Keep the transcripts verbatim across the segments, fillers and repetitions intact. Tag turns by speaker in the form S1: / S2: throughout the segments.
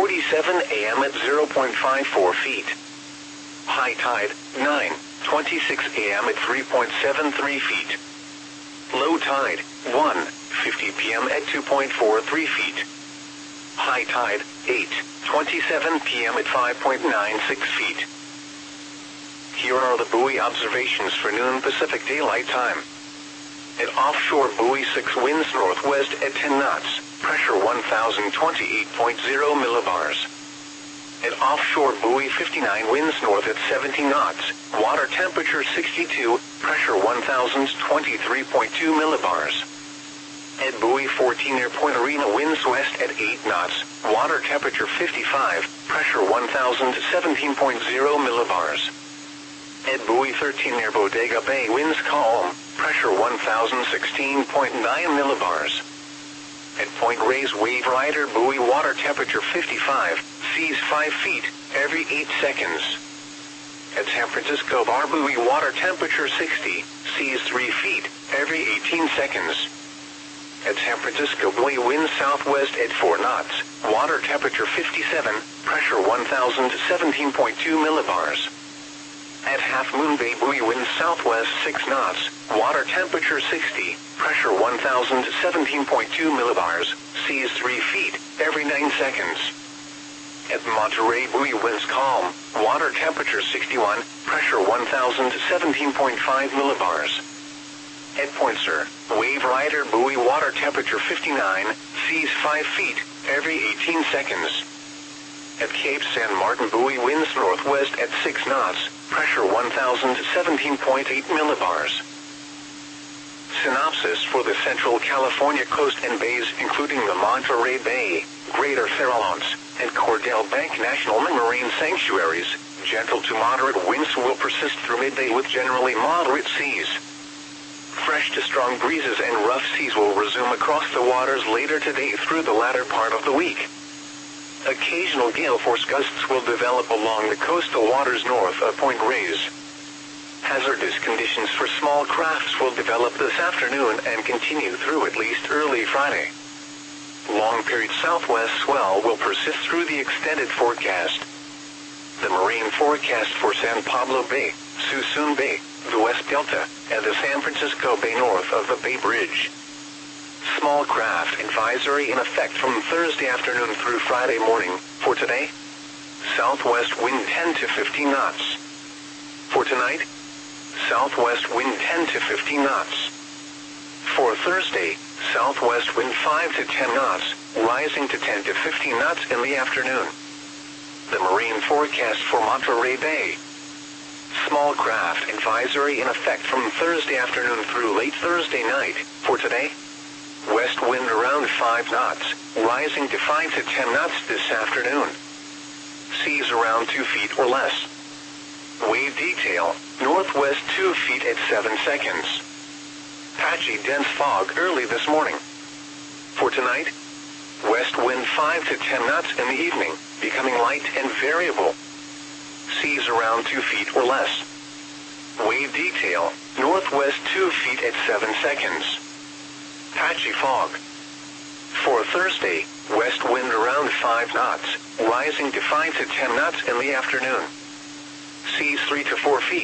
S1: forty-seven a m at zero point five four feet. High tide, nine twenty-six a m at three point seven three feet. Low tide, one fifty p m at two point four three feet. High tide, eight twenty-seven p m at five point nine six feet. Here are the buoy observations for noon Pacific Daylight Time. At offshore buoy six, winds northwest at ten knots, pressure one thousand twenty-eight point zero millibars. At offshore buoy fifty-nine, winds north at seventy knots, water temperature sixty-two, pressure one thousand twenty-three point two millibars. At buoy fourteen, near Point Arena, winds west at eight knots, water temperature fifty-five, pressure one thousand seventeen point zero millibars. At buoy thirteen, near Bodega Bay, winds calm, pressure one thousand sixteen point nine millibars. At Point Reyes Wave Rider buoy, water temperature fifty-five, seas five feet, every eight seconds. At San Francisco Bar buoy, water temperature sixty, seas three feet, every eighteen seconds. At San Francisco buoy, winds southwest at four knots, water temperature fifty-seven, pressure one thousand seventeen point two millibars. At Half Moon Bay buoy, winds southwest six knots, water temperature sixty, pressure one thousand seventeen point two millibars, seas three feet, every nine seconds. At Monterey buoy, winds calm, water temperature sixty-one, pressure one thousand seventeen point five millibars. At Point Sur, Wave Rider buoy, water temperature fifty-nine, seas five feet, every eighteen seconds. At Cape San Martin buoy, winds northwest at six knots, pressure one thousand seventeen point eight millibars. Synopsis for the Central California coast and bays, including the Monterey Bay, Greater Farallones, and Cordell Bank National Marine Sanctuaries. Gentle to moderate winds will persist through midday with generally moderate seas. Fresh to strong breezes and rough seas will resume across the waters later today through the latter part of the week. Occasional gale force gusts will develop along the coastal waters north of Point Reyes. Hazardous conditions for small crafts will develop this afternoon and continue through at least early Friday. Long-period southwest swell will persist through the extended forecast. The marine forecast for San Pablo Bay, Suisun Bay, the West Delta, and the San Francisco Bay north of the Bay Bridge. Small craft advisory in effect from Thursday afternoon through Friday morning. For today, southwest wind ten to fifteen knots. For tonight, southwest wind ten to fifteen knots. For Thursday, southwest wind five to ten knots, rising to ten to fifteen knots in the afternoon. The marine forecast for Monterey Bay. Small craft advisory in effect from Thursday afternoon through late Thursday night. For today, west wind around five knots, rising to five to ten knots this afternoon. Seas around two feet or less. Wave detail, northwest two feet at seven seconds. Patchy dense fog early this morning. For tonight, west wind five to ten knots in the evening, becoming light and variable. Seas around two feet or less. Wave detail, northwest two feet at seven seconds. Patchy fog. For Thursday, west wind around five knots, rising to five to ten knots in the afternoon. Seas three to four feet.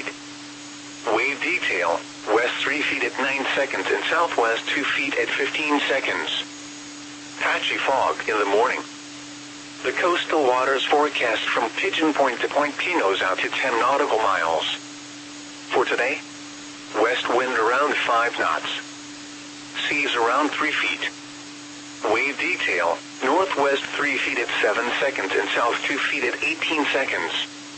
S1: Wave detail, west three feet at nine seconds and southwest two feet at fifteen seconds. Patchy fog in the morning. The coastal waters forecast from Pigeon Point to Point Pinos out to ten nautical miles. For today, west wind around five knots. Seas around three feet. Wave detail, northwest three feet at seven seconds and south two feet at eighteen seconds.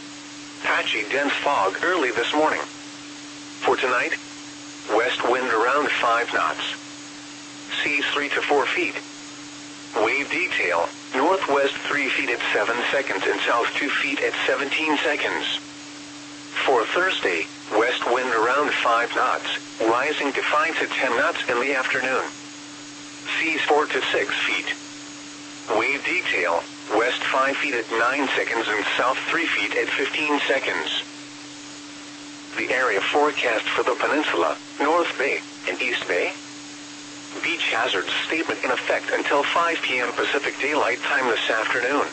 S1: Patchy dense fog early this morning. For tonight, west wind around five knots. Seas three to four feet. Wave detail, northwest three feet at seven seconds and south two feet at seventeen seconds. For Thursday, west wind around five knots, rising to five to ten knots in the afternoon. Seas four to six feet. Wave detail, west five feet at nine seconds and south three feet at fifteen seconds. The area forecast for the peninsula, North Bay, and East Bay. Beach hazards statement in effect until five p m Pacific Daylight Time this afternoon.